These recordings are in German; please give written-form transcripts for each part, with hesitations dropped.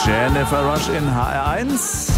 Jennifer Rush in HR1.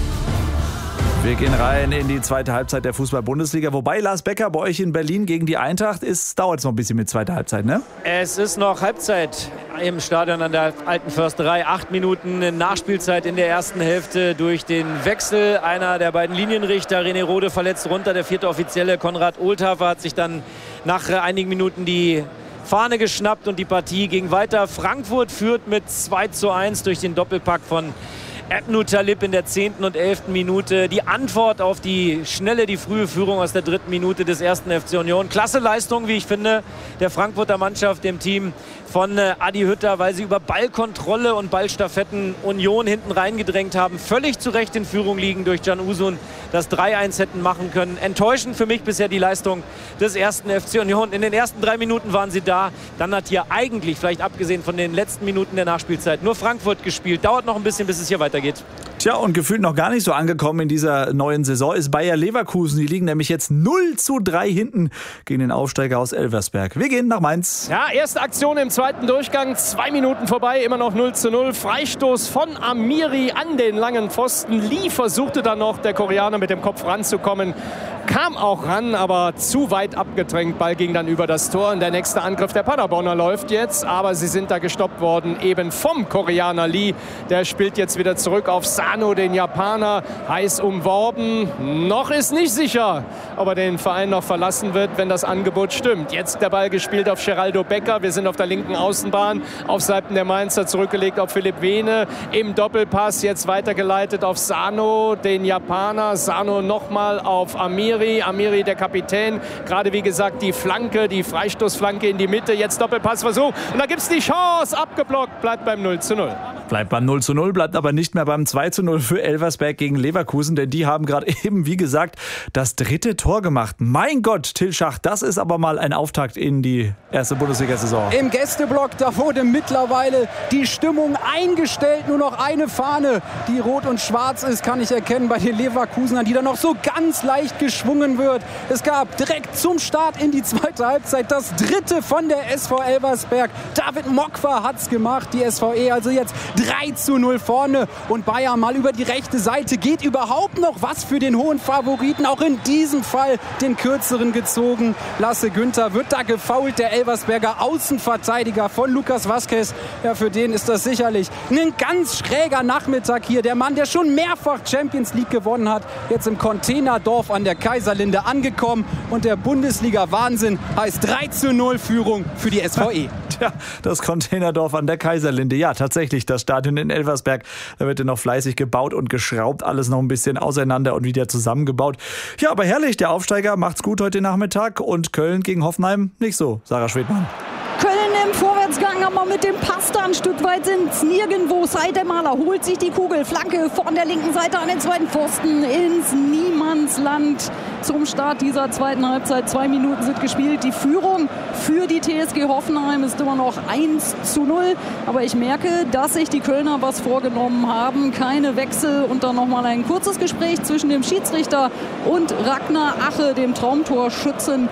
Wir gehen rein in die zweite Halbzeit der Fußball-Bundesliga. Wobei, Lars Becker, bei euch in Berlin gegen die Eintracht dauert es noch ein bisschen mit zweiter Halbzeit, ne? Es ist noch Halbzeit im Stadion an der Alten Försterei. 8 Minuten Nachspielzeit in der ersten Hälfte durch den Wechsel einer der beiden Linienrichter. René Rode verletzt runter. Der 4. Offizielle Konrad Ohlthafer hat sich dann nach einigen Minuten die Fahne geschnappt und die Partie ging weiter. Frankfurt führt mit 2:1 durch den Doppelpack von Ebnu Talib in der 10. und 11. Minute. Die Antwort auf die frühe Führung aus der 3. Minute des 1. FC Union. Klasse Leistung, wie ich finde, der Frankfurter Mannschaft, dem Team von Adi Hütter, weil sie über Ballkontrolle und Ballstaffetten Union hinten reingedrängt haben. Völlig zu Recht in Führung liegen durch Can Uzun, das 3:1 hätten machen können. Enttäuschend für mich bisher die Leistung des 1. FC Union. In den ersten 3 Minuten waren sie da. Dann hat hier eigentlich, vielleicht abgesehen von den letzten Minuten der Nachspielzeit, nur Frankfurt gespielt. Dauert noch ein bisschen, bis es hier weitergeht. Tja, und gefühlt noch gar nicht so angekommen in dieser neuen Saison ist Bayer Leverkusen. Die liegen nämlich jetzt 0:3 hinten gegen den Aufsteiger aus Elversberg. Wir gehen nach Mainz. Ja, erste Aktion im zweiten Durchgang. 2 Minuten vorbei, immer noch 0:0. Freistoß von Amiri an den langen Pfosten. Lee versuchte dann noch, der Koreaner, mit dem Kopf ranzukommen. Kam auch ran, aber zu weit abgedrängt. Ball ging dann über das Tor. Und der nächste Angriff der Paderborner läuft jetzt. Aber sie sind da gestoppt worden, eben vom Koreaner Lee. Der spielt jetzt wieder zurück auf Sano, den Japaner. Heiß umworben. Noch ist nicht sicher, ob er den Verein noch verlassen wird, wenn das Angebot stimmt. Jetzt der Ball gespielt auf Geraldo Becker. Wir sind auf der linken Außenbahn. Auf Seiten der Mainzer zurückgelegt auf Philipp Wehne. Im Doppelpass jetzt weitergeleitet auf Sano, den Japaner. Sano nochmal auf Amiri, der Kapitän. Gerade wie gesagt die Flanke, die Freistoßflanke in die Mitte. Jetzt Doppelpassversuch. Und da gibt es die Chance. Abgeblockt. Bleibt beim 0:0. Bleibt beim 0:0, bleibt aber nicht mehr beim 2:0 für Elversberg gegen Leverkusen. Denn die haben gerade eben, wie gesagt, das 3. Tor gemacht. Mein Gott, Till Schacht, das ist aber mal ein Auftakt in die erste Bundesliga-Saison. Im Gästeblock, da wurde mittlerweile die Stimmung eingestellt. Nur noch eine Fahne, die rot und schwarz ist, kann ich erkennen bei den Leverkusenern, die dann noch so ganz leicht geschwungen wird. Es gab direkt zum Start in die zweite Halbzeit das 3. von der SV Elversberg. David Mokwa hat's gemacht, die SVE also jetzt 3:0 vorne. Und Bayern mal über die rechte Seite. Geht überhaupt noch was für den hohen Favoriten? Auch in diesem Fall den kürzeren gezogen. Lasse Günther wird da gefoult, der Elversberger Außenverteidiger von Lucas Vazquez. Ja, für den ist das sicherlich ein ganz schräger Nachmittag hier. Der Mann, der schon mehrfach Champions League gewonnen hat, jetzt im Containerdorf an der Kaiserlinde angekommen. Und der Bundesliga-Wahnsinn heißt 3:0 Führung für die SVE. Tja, das Containerdorf an der Kaiserlinde. Ja, tatsächlich, das Stadion in Elversberg. Da wird ja noch fleißig gebaut und geschraubt. Alles noch ein bisschen auseinander und wieder zusammengebaut. Ja, aber herrlich, der Aufsteiger macht's gut heute Nachmittag. Und Köln gegen Hoffenheim nicht so, Sarah Schwedmann. Köln im Vorwärtsgang, aber mit dem Pass da ein Stück weit sind's nirgendwo. Seidemaler holt sich die Kugel, Flanke von der linken Seite an den zweiten Pfosten ins Niemandsland. Zum Start dieser zweiten Halbzeit. 2 Minuten sind gespielt. Die Führung für die TSG Hoffenheim ist immer noch 1:0. Aber ich merke, dass sich die Kölner was vorgenommen haben. Keine Wechsel und dann nochmal ein kurzes Gespräch zwischen dem Schiedsrichter und Ragnar Ache, dem Traumtorschützen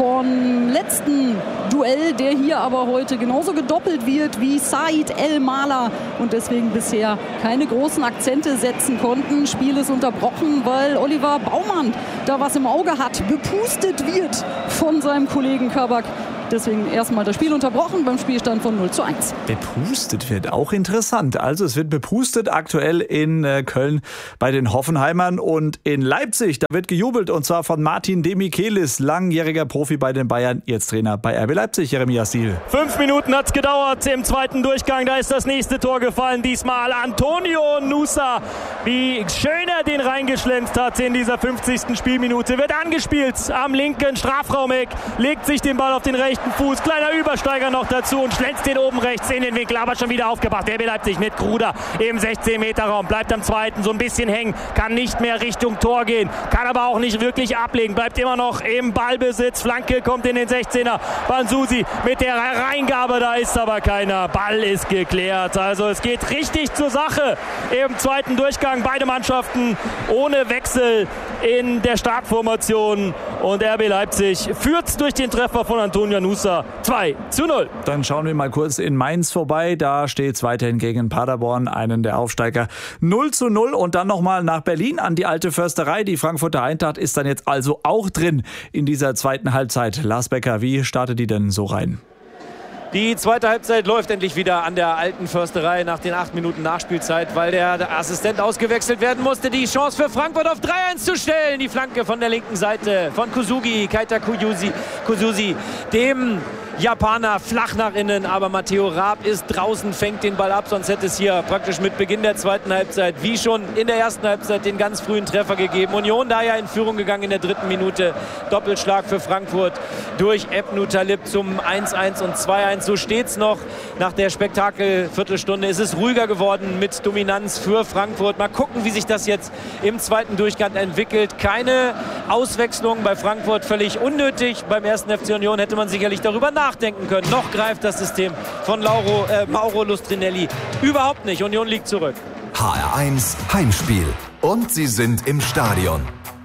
vom letzten Duell, der hier aber heute genauso gedoppelt wird wie Said El Mala und deswegen bisher keine großen Akzente setzen konnten. Spiel ist unterbrochen, weil Oliver Baumann da was im Auge hat, bepustet wird von seinem Kollegen Kabak. Deswegen erstmal das Spiel unterbrochen beim Spielstand von 0:1. Bepustet wird, auch interessant. Also es wird bepustet aktuell in Köln bei den Hoffenheimern und in Leipzig. Da wird gejubelt und zwar von Martin Demichelis, langjähriger Profi bei den Bayern, jetzt Trainer bei RB Leipzig. Jeremias Diel. 5 Minuten hat's gedauert im zweiten Durchgang. Da ist das nächste Tor gefallen. Diesmal Antonio Nusa. Wie schön er den reingeschlänzt hat in dieser 50. Spielminute. Wird angespielt am linken Strafraumeck. Legt sich den Ball auf den rechten Fuß, kleiner Übersteiger noch dazu und schlänzt den oben rechts in den Winkel, aber schon wieder aufgebracht. RB Leipzig mit Gruder im 16-Meter-Raum, bleibt am zweiten so ein bisschen hängen, kann nicht mehr Richtung Tor gehen, kann aber auch nicht wirklich ablegen, bleibt immer noch im Ballbesitz, Flanke kommt in den 16er, Bansusi mit der Reingabe, da ist aber keiner, Ball ist geklärt, also es geht richtig zur Sache im zweiten Durchgang, beide Mannschaften ohne Wechsel in der Startformation und RB Leipzig führt durch den Treffer von Antonio Nusa 2:0. Dann schauen wir mal kurz in Mainz vorbei. Da steht es weiterhin gegen Paderborn, einen der Aufsteiger, 0:0. Und dann nochmal nach Berlin an die alte Försterei. Die Frankfurter Eintracht ist dann jetzt also auch drin in dieser zweiten Halbzeit. Lars Becker, wie startet die denn so rein? Die zweite Halbzeit läuft endlich wieder an der alten Försterei nach den 8 Minuten Nachspielzeit, weil der Assistent ausgewechselt werden musste. Die Chance für Frankfurt auf 3:1 zu stellen. Die Flanke von der linken Seite von Kusugi, Keita Kususi, dem Japaner flach nach innen, aber Matteo Raab ist draußen, fängt den Ball ab, sonst hätte es hier praktisch mit Beginn der zweiten Halbzeit, wie schon in der ersten Halbzeit, den ganz frühen Treffer gegeben. Union da ja in Führung gegangen in der 3. Minute. Doppelschlag für Frankfurt durch Ebnu Talib zum 1:1 und 2:1. So steht es noch. Nach der Spektakel-Viertelstunde ist es ruhiger geworden mit Dominanz für Frankfurt. Mal gucken, wie sich das jetzt im zweiten Durchgang entwickelt. Keine Auswechslung bei Frankfurt, völlig unnötig. Beim 1. FC Union hätte man sicherlich darüber nachdenken können. Noch greift das System von Mauro Lustrinelli überhaupt nicht. Union liegt zurück. HR1 Heimspiel. Und sie sind im Stadion.